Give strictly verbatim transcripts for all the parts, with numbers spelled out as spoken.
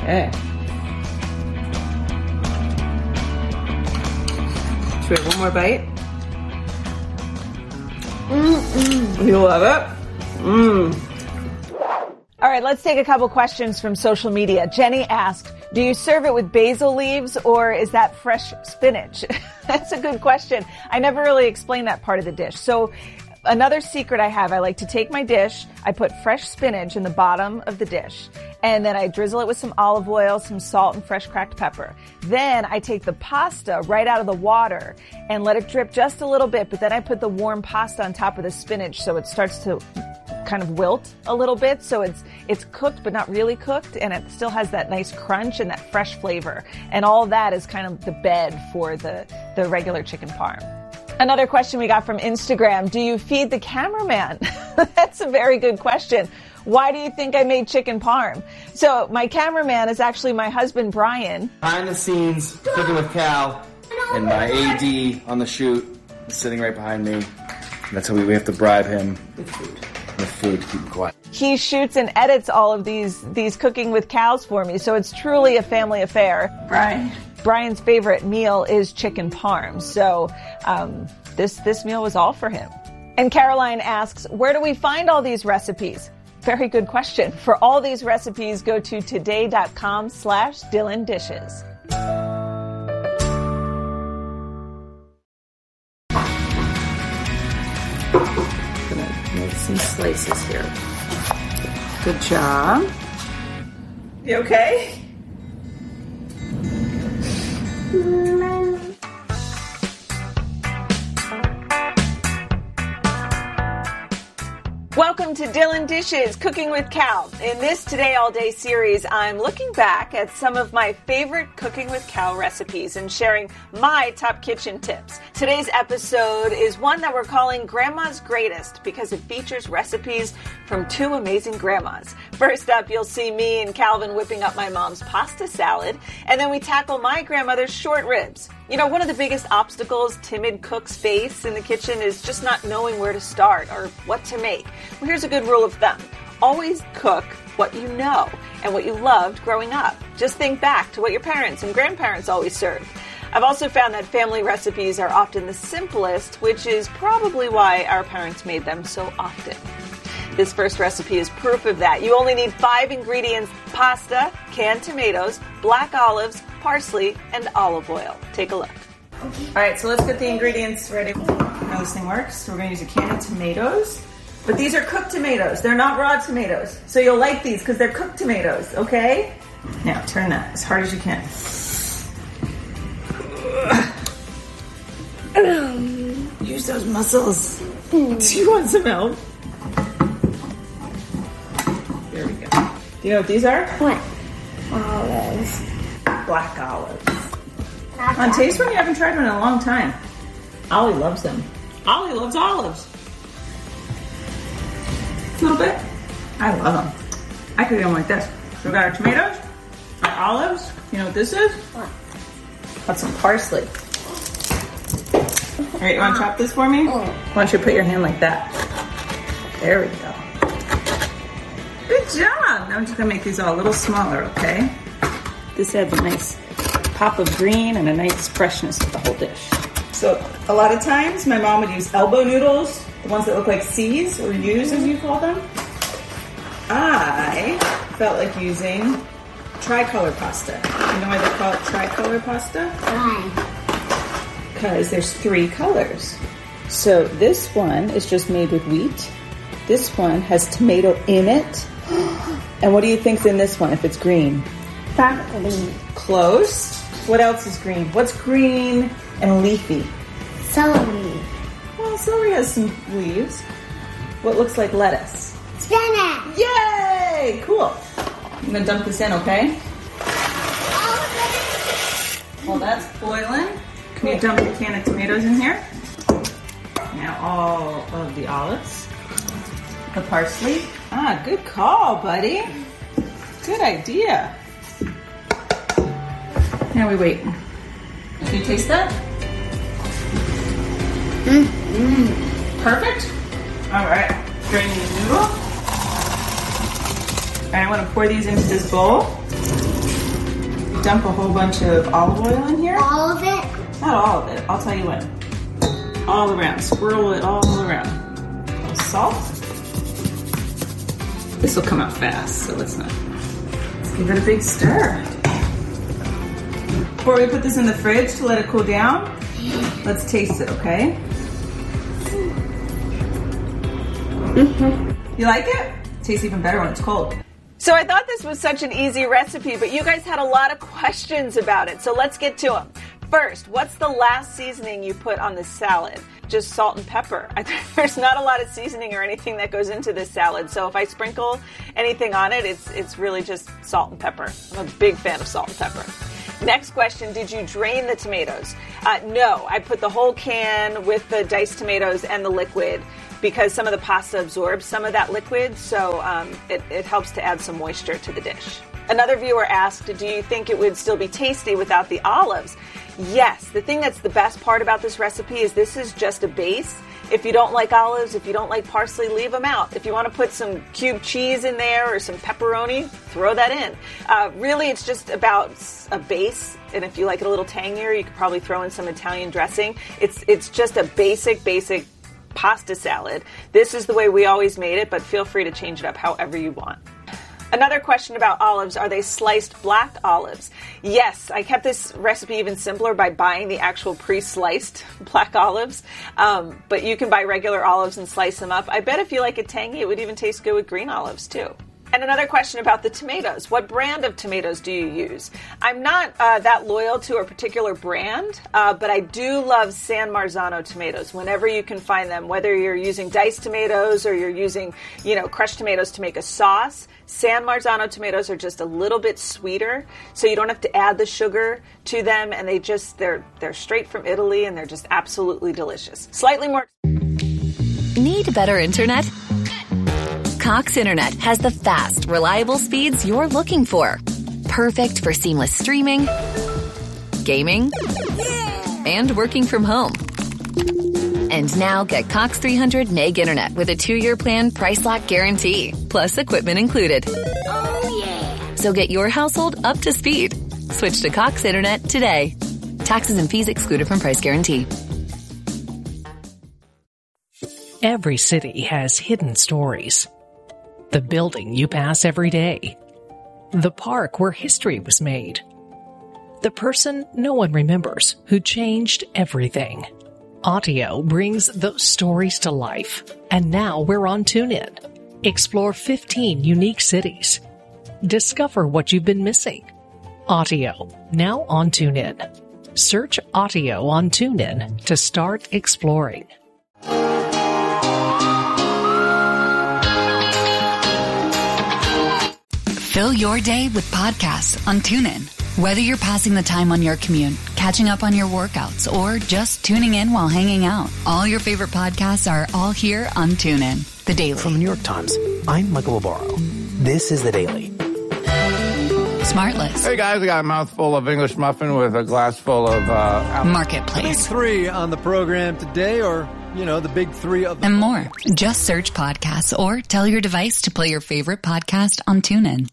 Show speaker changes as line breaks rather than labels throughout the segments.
Okay. Should we have one more bite? Mm-mm. You love it? Mmm.
All right, let's take a couple questions from social media. Jenny asked, do you serve it with basil leaves or is that fresh spinach? That's a good question. I never really explained that part of the dish. So another secret I have, I like to take my dish, I put fresh spinach in the bottom of the dish, and then I drizzle it with some olive oil, some salt, and fresh cracked pepper. Then I take the pasta right out of the water and let it drip just a little bit, but then I put the warm pasta on top of the spinach so it starts to kind of wilt a little bit, so it's it's cooked but not really cooked, and it still has that nice crunch and that fresh flavor. And all of that is kind of the bed for the, the regular chicken parm. Another question we got from Instagram, do you feed the cameraman? That's a very good question. Why do you think I made chicken parm? So my cameraman is actually my husband, Brian.
Behind the scenes, Cooking with Cal, and my A D on the shoot is sitting right behind me. That's how we, we have to bribe him with food. With food to keep him quiet.
He shoots and edits all of these these Cooking with Cows for me, so it's truly a family affair.
Brian.
Brian's favorite meal is chicken parm, so um, this this meal was all for him. And Caroline asks, where do we find all these recipes? Very good question. For all these recipes, go to today.com slash Dylan Dishes.
Make some slices here. Good job. You okay?
Welcome to Dylan Dishes, Cooking with Cal. In this Today All Day series, I'm looking back at some of my favorite Cooking with Cal recipes and sharing my top kitchen tips. Today's episode is one that we're calling Grandma's Greatest because it features recipes from two amazing grandmas. First up, you'll see me and Calvin whipping up my mom's pasta salad, and then we tackle my grandmother's short ribs. You know, one of the biggest obstacles timid cooks face in the kitchen is just not knowing where to start or what to make. Well, here's a good rule of thumb. Always cook what you know and what you loved growing up. Just think back to what your parents and grandparents always served. I've also found that family recipes are often the simplest, which is probably why our parents made them so often. This first recipe is proof of that. You only need five ingredients: pasta, canned tomatoes, black olives, parsley, and olive oil. Take a look.
All right, so let's get the ingredients ready. How this thing works. So we're going to use a can of tomatoes. But these are cooked tomatoes. They're not raw tomatoes. So you'll like these because they're cooked tomatoes, okay? Now, turn that as hard as you can. Use those muscles. Do you want some help? There we go. Do you know what these are?
What? Olives.
Black olives. On taste one, you haven't tried one in a long time. Ollie loves them. Ollie loves olives. A little bit. I love them. I could eat them like this. So we got our tomatoes, our olives. You know what this is?
What?
Got some parsley. All right, you want to chop this for me? Why don't you put your hand like that? There we go. Good job. Now I'm just gonna make these all a little smaller, okay? This adds a nice pop of green and a nice freshness to the whole dish. So a lot of times my mom would use elbow noodles, the ones that look like C's or U's as you call them. I felt like using tricolor pasta. You know why they call it tricolor pasta?
Why?
Because there's three colors. So this one is just made with wheat. This one has tomato in it. And what do you think's in this one if it's green?
Broccoli.
Close. What else is green? What's green and leafy?
Celery.
Well, celery has some leaves. What looks like lettuce?
Spinach.
Yay! Cool. I'm gonna dump this in, okay? While that's boiling, can you dump the can of tomatoes in here? Now all of the olives. The parsley. Ah, good call, buddy. Good idea. Now we wait. Can you taste that? Mm. Perfect. All right. Drain the noodle. And I want to pour these into this bowl. dump a whole bunch of olive oil in here.
All of it?
Not all of it. I'll tell you when. All around. Swirl it all around. A little salt. This will come out fast, so let's not. Let's give it a big stir. Before we put this in the fridge to let it cool down, let's taste it, okay? Mm-hmm. You like it? Tastes even better when it's cold.
So I thought this was such an easy recipe, but you guys had a lot of questions about it, so let's get to them. First, what's the last seasoning you put on this salad? Just salt and pepper. I, there's not a lot of seasoning or anything that goes into this salad, so if I sprinkle anything on it, it's it's really just salt and pepper. I'm a big fan of salt and pepper. Next question, did you drain the tomatoes? Uh, no, I put the whole can with the diced tomatoes and the liquid because some of the pasta absorbs some of that liquid, so um, it, it helps to add some moisture to the dish. Another viewer asked, do you think it would still be tasty without the olives? Yes, the thing that's the best part about this recipe is this is just a base. If you don't like olives, if you don't like parsley, leave them out. If you want to put some cubed cheese in there or some pepperoni, throw that in. Uh, really, it's just about a base, and if you like it a little tangier, you could probably throw in some Italian dressing. It's it's just a basic, basic pasta salad. This is the way we always made it, but feel free to change it up however you want. Another question about olives, are they sliced black olives? Yes, I kept this recipe even simpler by buying the actual pre-sliced black olives, um, but you can buy regular olives and slice them up. I bet if you like it tangy, it would even taste good with green olives too. And another question about the tomatoes. What brand of tomatoes do you use? I'm not uh, that loyal to a particular brand, uh, but I do love San Marzano tomatoes whenever you can find them, whether you're using diced tomatoes or you're using, you know, crushed tomatoes to make a sauce. San Marzano tomatoes are just a little bit sweeter, so you don't have to add the sugar to them, and they just, they're, they're straight from Italy, and they're just absolutely delicious. Slightly more...
Need better internet? Cox Internet has the fast, reliable speeds you're looking for. Perfect for seamless streaming, gaming, and working from home. And now get Cox three hundred meg internet with a two-year plan price lock guarantee, plus equipment included.
Oh, yeah.
So get your household up to speed. Switch to Cox Internet today. Taxes and fees excluded from price guarantee.
Every city has hidden stories. The building you pass every day. The park where history was made. The person no one remembers who changed everything. Audio brings those stories to life. And now we're on TuneIn. Explore fifteen unique cities. Discover what you've been missing. Audio, now on TuneIn. Search Audio on TuneIn to start exploring.
Fill your day with podcasts on TuneIn. Whether you're passing the time on your commute, catching up on your workouts, or just tuning in while hanging out, all your favorite podcasts are all here on TuneIn. The Daily.
From the New York Times, I'm Michael Barbaro. This is The Daily.
Smartless.
Hey guys, I got a mouthful of English muffin with a glass full of uh,
Marketplace.
Big three on the program today, or, you know, the big three of the...
And more. Just search podcasts or tell your device to play your favorite podcast on TuneIn.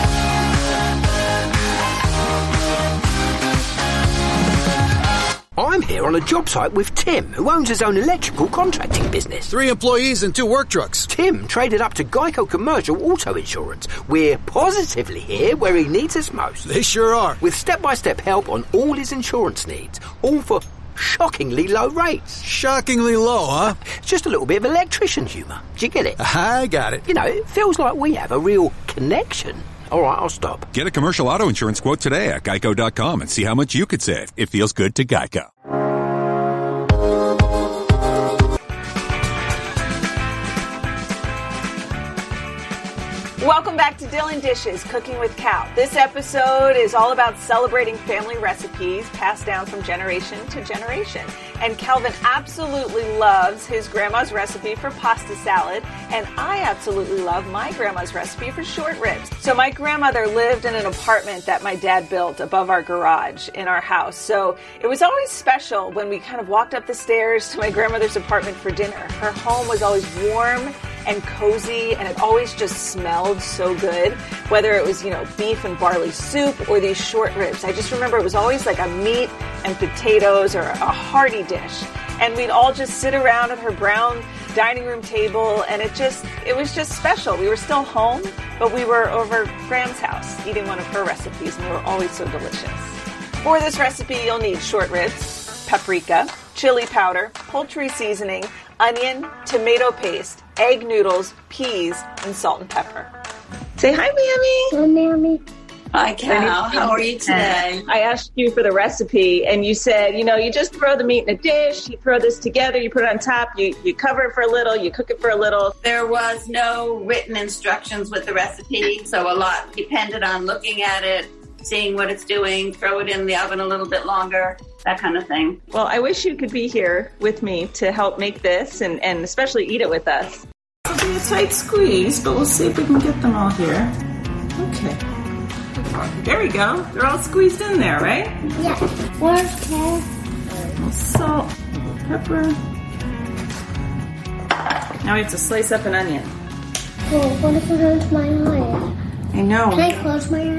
I'm here on a job site with Tim, who owns his own electrical contracting business.
Three employees and two work trucks.
Tim traded up to Geico Commercial Auto Insurance. We're positively here where he needs us most.
They sure are.
With step-by-step help on all his insurance needs, all for shockingly low rates.
Shockingly low, huh?
Just a little bit of electrician humour. Do you get it?
I got it.
You know, it feels like we have a real connection. All right, I'll stop.
Get a commercial auto insurance quote today at geico dot com and see how much you could save. It feels good to Geico.
Welcome back to Dylan Dishes, Cooking with Cal. This episode is all about celebrating family recipes passed down from generation to generation. And Calvin absolutely loves his grandma's recipe for pasta salad, and I absolutely love my grandma's recipe for short ribs. So my grandmother lived in an apartment that my dad built above our garage in our house. So it was always special when we kind of walked up the stairs to my grandmother's apartment for dinner. Her home was always warm and cozy, and it always just smelled so good. Whether it was, you know, beef and barley soup or these short ribs. I just remember it was always like a meat and potatoes or a hearty dish. And we'd all just sit around at her brown dining room table, and it just, it was just special. We were still home, but we were over Graham's house eating one of her recipes, and they were always so delicious. For this recipe, you'll need short ribs, paprika, chili powder, poultry seasoning, onion, tomato paste, egg noodles, peas, and salt and pepper. Say hi, Mammy.
Hi, Mammy.
Hi, Cal. How are you today?
I asked you for the recipe, and you said, you know, you just throw the meat in a dish, you throw this together, you put it on top, you, you cover it for a little, you cook it for a little.
There was no written instructions with the recipe, so a lot depended on looking at it, seeing what it's doing, throw it in the oven a little bit longer, that kind of thing.
Well, I wish you could be here with me to help make this and, and especially eat it with us. It'll be a tight squeeze, but we'll see if we can get them all here. Okay. There we go. They're all squeezed in there, right?
Yeah. Okay.
A little salt, a little pepper. Now we have to slice up an onion.
Oh, what if I close my eyes?
I know.
Can I close my eyes?